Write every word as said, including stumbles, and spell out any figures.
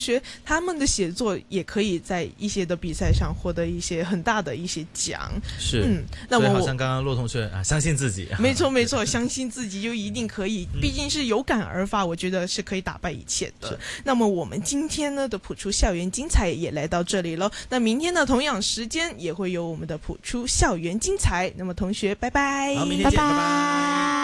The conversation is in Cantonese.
学他们的写作也可以在一些的比赛上获得一些很大的一些奖。 是， 嗯，那么所以好像刚刚骆同学啊，相信自己。 没错没错，相信自己就一定可以，毕竟是有感而发，我觉得是可以打败一切的。那么我们今天呢的谱出校园精彩也来到这里了，那明天呢同样时间也会有我们的谱出校园精彩。那么同学拜拜， 好，明天见，拜拜。